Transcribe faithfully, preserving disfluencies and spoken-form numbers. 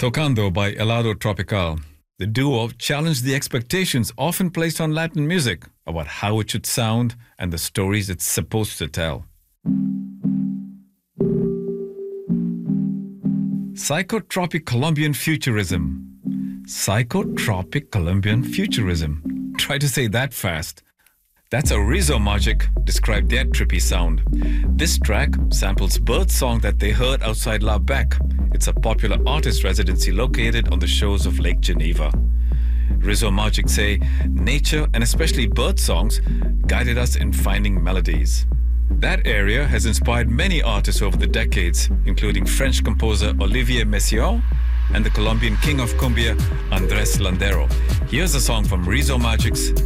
Tocando by Helado Tropical. The duo challenged the expectations often placed on Latin music about how it should sound and the stories it's supposed to tell. Psychotropic Colombian Futurism. Psychotropic Colombian Futurism. Try to say that fast. That's how Rizzo Magic described their trippy sound. This track samples Birds' song that they heard outside La Bec. It's a popular artist residency located on the shores of Lake Geneva. Rizzo Magic say nature and especially bird songs guided us in finding melodies. That area has inspired many artists over the decades, including French composer Olivier Messiaen and the Colombian king of cumbia, Andrés Landero. Here's a song from Rizzo Magic's